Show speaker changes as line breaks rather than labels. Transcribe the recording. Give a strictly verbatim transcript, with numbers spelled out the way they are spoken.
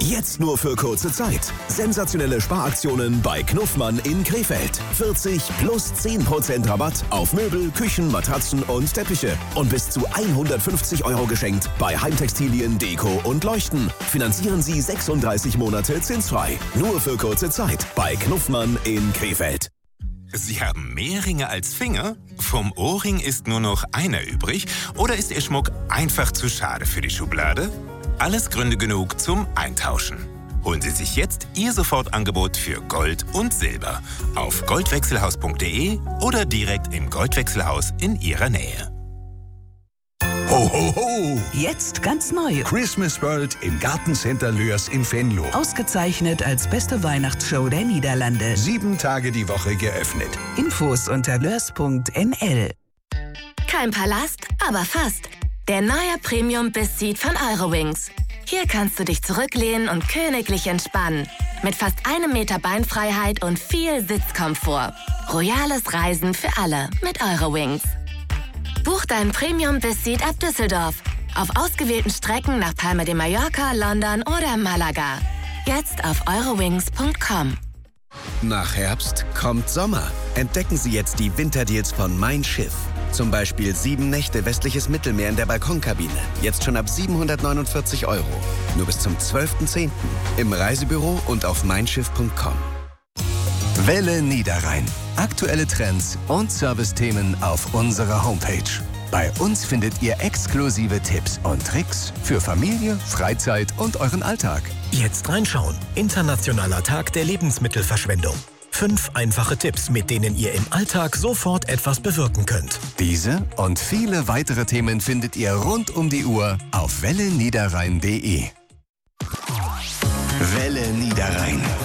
Jetzt nur für kurze Zeit. Sensationelle Sparaktionen bei Knuffmann in Krefeld. vierzig plus zehn Prozent Rabatt auf Möbel, Küchen, Matratzen und Teppiche. Und bis zu hundertfünfzig Euro geschenkt bei Heimtextilien, Deko und Leuchten. Finanzieren Sie sechsunddreißig Monate zinsfrei. Nur für kurze Zeit bei Knuffmann in Krefeld.
Sie haben mehr Ringe als Finger? Vom Ohrring ist nur noch einer übrig? Oder ist Ihr Schmuck einfach zu schade für die Schublade? Alles Gründe genug zum Eintauschen. Holen Sie sich jetzt Ihr Sofortangebot für Gold und Silber auf goldwechselhaus punkt de oder direkt im Goldwechselhaus in Ihrer Nähe.
Ho, ho, ho!
Jetzt ganz neu.
Christmas World im Gartencenter Löers in Venlo.
Ausgezeichnet als beste Weihnachtsshow der Niederlande.
Sieben Tage die Woche geöffnet.
Infos unter löers punkt n l.
Kein Palast, aber fast. Der neue Premium-Biss-Seat von Eurowings. Hier kannst du dich zurücklehnen und königlich entspannen. Mit fast einem Meter Beinfreiheit und viel Sitzkomfort. Royales Reisen für alle mit Eurowings. Buch deinen Premium-Biss-Seat ab Düsseldorf. Auf ausgewählten Strecken nach Palma de Mallorca, London oder Malaga. Jetzt auf eurowings punkt com.
Nach Herbst kommt Sommer. Entdecken Sie jetzt die Winterdeals von Mein Schiff. Zum Beispiel sieben Nächte westliches Mittelmeer in der Balkonkabine. Jetzt schon ab siebenhundertneunundvierzig Euro. Nur bis zum zwölften zehnten im Reisebüro und auf mein schiff punkt com.
Welle Niederrhein. Aktuelle Trends und Servicethemen auf unserer Homepage. Bei uns findet ihr exklusive Tipps und Tricks für Familie, Freizeit und euren Alltag.
Jetzt reinschauen. Internationaler Tag der Lebensmittelverschwendung. Fünf einfache Tipps, mit denen ihr im Alltag sofort etwas bewirken könnt.
Diese und viele weitere Themen findet ihr rund um die Uhr auf welle niederrhein punkt de. Welle Niederrhein.